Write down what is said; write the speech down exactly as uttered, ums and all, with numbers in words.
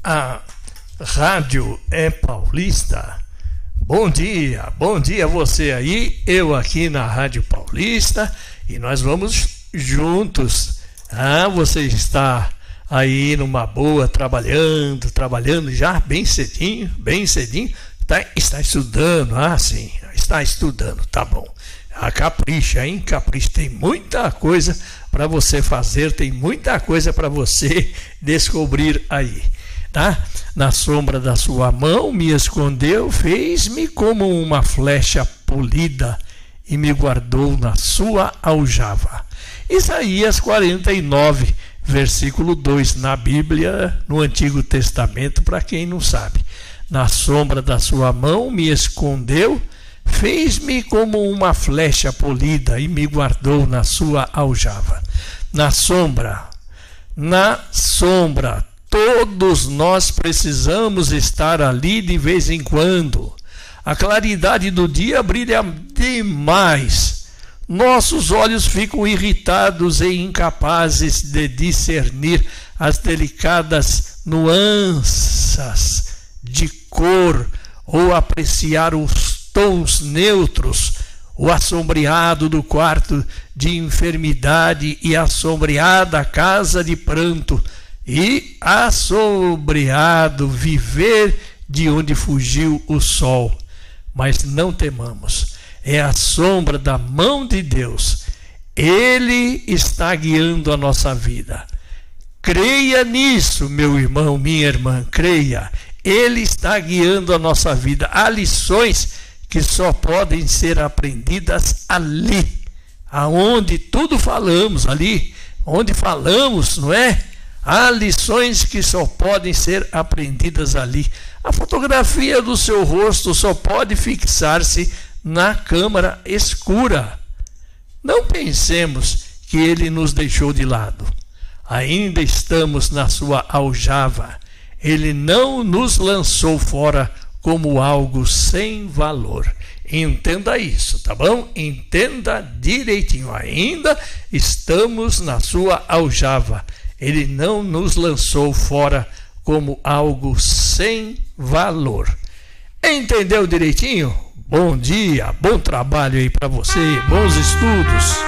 a rádio é paulista. Bom dia, bom dia você aí, eu aqui na Rádio Paulista, e nós vamos juntos. Ah, você está aí numa boa, trabalhando, trabalhando já bem cedinho, bem cedinho, tá, está estudando, ah sim, está estudando, tá bom. Ah, capricha, hein? Capricha, tem muita coisa para você fazer, tem muita coisa para você descobrir aí, tá? Na sombra da sua mão me escondeu, fez-me como uma flecha polida e me guardou na sua aljava. Isaías quarenta e nove, versículo dois, na Bíblia, no Antigo Testamento, para quem não sabe. Na sombra da sua mão me escondeu, fez-me como uma flecha polida e me guardou na sua aljava. Na sombra, na sombra, todos nós precisamos estar ali de vez em quando. A claridade do dia brilha demais. Nossos olhos ficam irritados e incapazes de discernir as delicadas nuances de cor ou apreciar os tons neutros, o assombreado do quarto de enfermidade e a assombreada casa de pranto, e assombreado viver de onde fugiu o sol. Mas não temamos, é a sombra da mão de Deus. Ele está guiando a nossa vida. Creia nisso, meu irmão, minha irmã, creia. Ele está guiando a nossa vida. Há lições que só podem ser aprendidas ali, aonde tudo falamos, ali, onde falamos, não é? Há lições que só podem ser aprendidas ali. A fotografia do seu rosto só pode fixar-se na câmara escura. Não pensemos que ele nos deixou de lado. Ainda estamos na sua aljava. Ele não nos lançou fora como algo sem valor. Entenda isso, tá bom? Entenda direitinho. Ainda estamos na sua aljava. Ele não nos lançou fora como algo sem valor. Entendeu direitinho? Bom dia, bom trabalho aí para você, bons estudos.